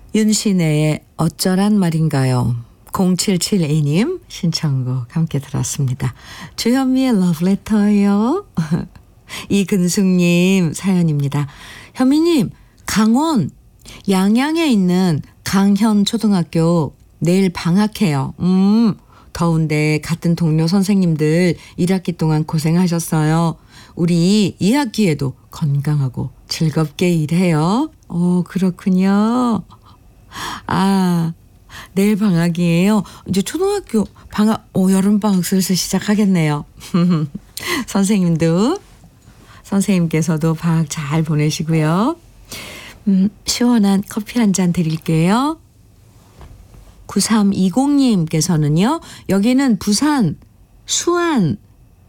윤신혜의 어쩌란 말인가요? 0772님 신청곡 함께 들었습니다. 주현미의 러브레터예요. 이근숙님 사연입니다. 현미님, 강원 양양에 있는 강현초등학교 내일 방학해요. 더운데 같은 동료 선생님들 1학기 동안 고생하셨어요. 우리 2학기에도 건강하고 즐겁게 일해요. 그렇군요. 아, 내일 방학이에요. 이제 초등학교 방학, 여름방학 슬슬 시작하겠네요. 선생님께서도 방학 잘 보내시고요. 시원한 커피 한 잔 드릴게요. 9320님께서는요. 여기는 부산 수안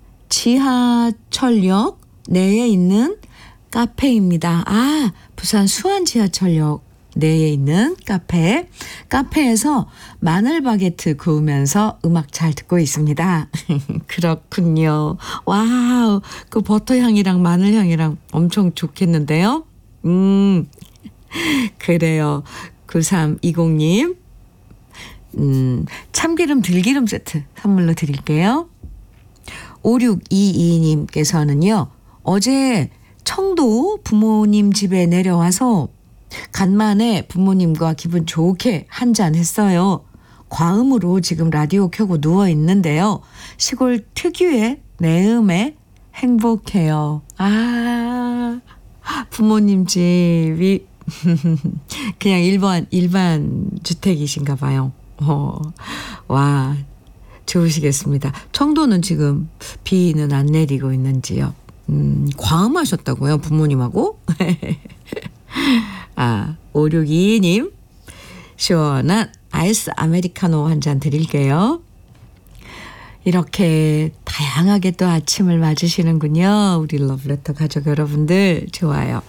지하철역 내에 있는 카페입니다. 부산 수안 지하철역 내에 있는 카페에서 마늘 바게트 구우면서 음악 잘 듣고 있습니다. 그렇군요. 와우, 그 버터 향이랑 마늘 향이랑 엄청 좋겠는데요. 그래요. 9320님. 참기름 들기름 세트 선물로 드릴게요. 5622님께서는요. 어제 청도 부모님 집에 내려와서 간만에 부모님과 기분 좋게 한잔 했어요. 과음으로 지금 라디오 켜고 누워 있는데요. 시골 특유의 내음에 행복해요. 부모님 집이 그냥 일반 주택이신가 봐요. 와, 좋으시겠습니다. 청도는 지금 비는 안 내리고 있는지요? 과음하셨다고요, 부모님하고? 5622님, 시원한 아이스 아메리카노 한 잔 드릴게요. 이렇게 다양하게 또 아침을 맞으시는군요. 우리 러브레터 가족 여러분들, 좋아요.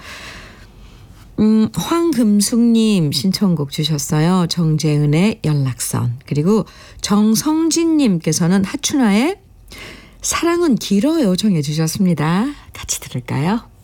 황금숙님 신청곡 주셨어요. 정재은의 연락선. 그리고 정성진님께서는 하춘아의 사랑은 길어요 정해 주셨습니다. 같이 들을까요?